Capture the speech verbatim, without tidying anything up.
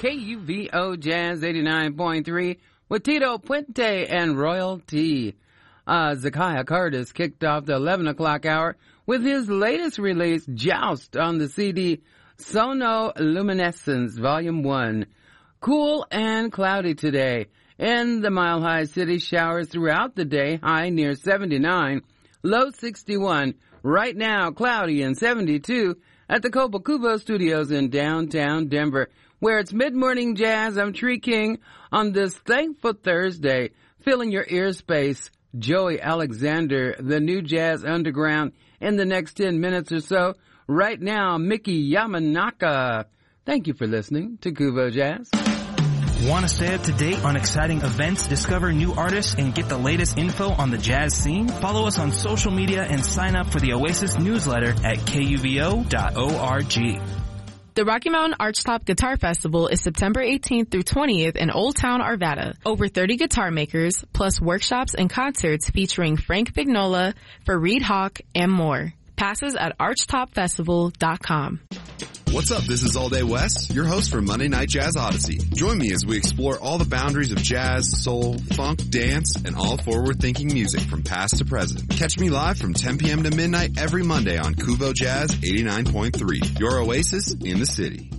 K U V O Jazz eighty-nine point three with Tito Puente and Royalty. Uh, Zakiah Curtis kicked off the eleven o'clock hour with his latest release, Joust, on the C D Sono Luminescence Volume one. Cool and cloudy today. In the Mile High City, showers throughout the day, high near seventy-nine, low sixty-one. Right now, cloudy and seventy-two at the Copa Cuba Studios in downtown Denver, where it's mid-morning jazz. I'm Tree King on this thankful Thursday, filling your ear space. Joey Alexander, the new Jazz Underground, in the next ten minutes or so. Right now, Mickey Yamanaka. Thank you for listening to Kuvo Jazz. Want to stay up to date on exciting events, discover new artists, and get the latest info on the jazz scene? Follow us on social media and sign up for the Oasis newsletter at K U V O dot org. The Rocky Mountain Archtop Guitar Festival is September eighteenth through twentieth in Old Town, Arvada. Over thirty guitar makers, plus workshops and concerts featuring Frank Vignola, Fareed Hawk, and more. Passes at archtop festival dot com. What's up? This is All Day West, your host for Monday Night Jazz Odyssey. Join me as we explore all the boundaries of jazz, soul, funk, dance, and all forward-thinking music from past to present. Catch me live from ten p.m. to midnight every Monday on Kuvo Jazz eighty-nine point three, your oasis in the city.